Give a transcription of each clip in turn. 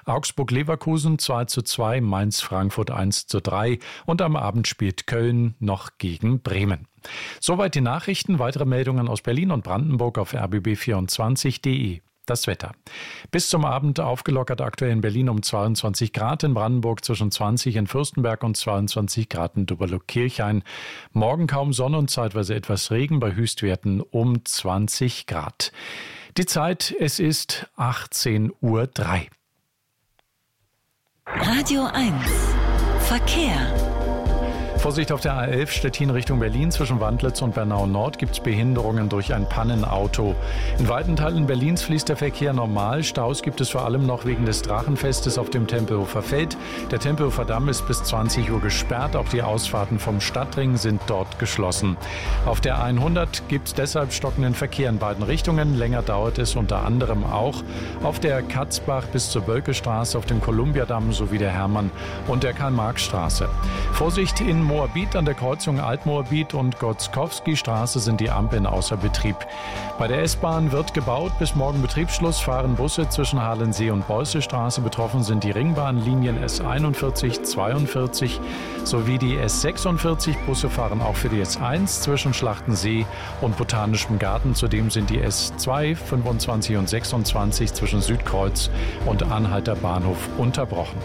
Augsburg-Leverkusen 2:2, Mainz-Frankfurt 1:3 und am Abend spielt Köln noch gegen Bremen. Soweit die Nachrichten. Weitere Meldungen aus Berlin und Brandenburg auf rbb24.de. Das Wetter. Bis zum Abend aufgelockert, aktuell in Berlin um 22 Grad, in Brandenburg zwischen 20 in Fürstenberg und 22 Grad in Dubberloch-Kirchhain. Morgen kaum Sonne und zeitweise etwas Regen bei Höchstwerten um 20 Grad. Die Zeit, es ist 18:03 Uhr. Radio 1 Verkehr. Vorsicht auf der A11 Stettin Richtung Berlin. Zwischen Wandlitz und Bernau Nord gibt es Behinderungen durch ein Pannenauto. In weiten Teilen Berlins fließt der Verkehr normal. Staus gibt es vor allem noch wegen des Drachenfestes auf dem Tempelhofer Feld. Der Tempelhofer Damm ist bis 20 Uhr gesperrt. Auch die Ausfahrten vom Stadtring sind dort geschlossen. Auf der 100 gibt es deshalb stockenden Verkehr in beiden Richtungen. Länger dauert es unter anderem auch auf der Katzbach bis zur Bölkestraße, auf dem Kolumbiadamm sowie der Hermann- und der Karl-Marx-Straße. Vorsicht in Moabit an der Kreuzung Altmoabit und Gotzkowski-Straße sind die Ampeln außer Betrieb. Bei der S-Bahn wird gebaut. Bis morgen Betriebsschluss fahren Busse zwischen Halensee und Beussestraße. Betroffen sind die Ringbahnlinien S41, 42 sowie die S46. Busse fahren auch für die S1 zwischen Schlachtensee und Botanischem Garten. Zudem sind die S2, 25 und 26 zwischen Südkreuz und Anhalter Bahnhof unterbrochen.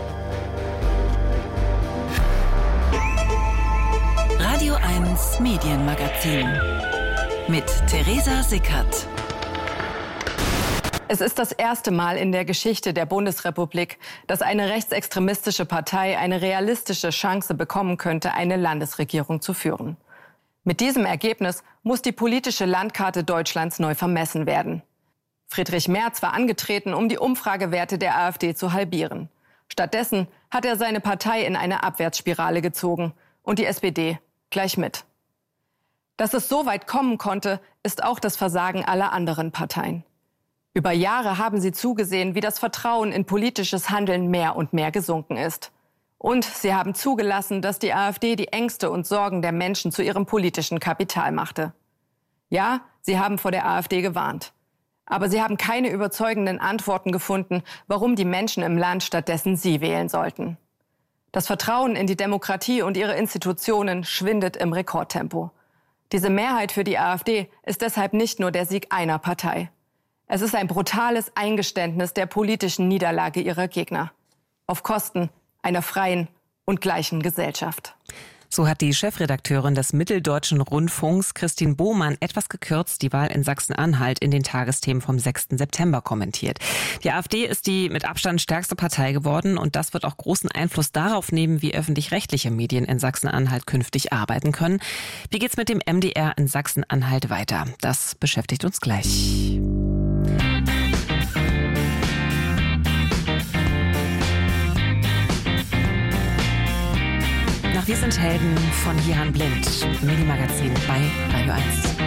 Radio 1 Medienmagazin mit Theresa Sickert. Es ist das erste Mal in der Geschichte der Bundesrepublik, dass eine rechtsextremistische Partei eine realistische Chance bekommen könnte, eine Landesregierung zu führen. Mit diesem Ergebnis muss die politische Landkarte Deutschlands neu vermessen werden. Friedrich Merz war angetreten, um die Umfragewerte der AfD zu halbieren. Stattdessen hat er seine Partei in eine Abwärtsspirale gezogen und die SPD gleich mit. Dass es so weit kommen konnte, ist auch das Versagen aller anderen Parteien. Über Jahre haben sie zugesehen, wie das Vertrauen in politisches Handeln mehr und mehr gesunken ist. Und sie haben zugelassen, dass die AfD die Ängste und Sorgen der Menschen zu ihrem politischen Kapital machte. Ja, sie haben vor der AfD gewarnt. Aber sie haben keine überzeugenden Antworten gefunden, warum die Menschen im Land stattdessen sie wählen sollten. Das Vertrauen in die Demokratie und ihre Institutionen schwindet im Rekordtempo. Diese Mehrheit für die AfD ist deshalb nicht nur der Sieg einer Partei. Es ist ein brutales Eingeständnis der politischen Niederlage ihrer Gegner. Auf Kosten einer freien und gleichen Gesellschaft. So hat die Chefredakteurin des Mitteldeutschen Rundfunks, Christine Bohmann, etwas gekürzt die Wahl in Sachsen-Anhalt in den Tagesthemen vom 6. September kommentiert. Die AfD ist die mit Abstand stärkste Partei geworden und das wird auch großen Einfluss darauf nehmen, wie öffentlich-rechtliche Medien in Sachsen-Anhalt künftig arbeiten können. Wie geht's mit dem MDR in Sachsen-Anhalt weiter? Das beschäftigt uns gleich. Wir sind Helden von Jihan Blind, Medienmagazin bei Radio 1.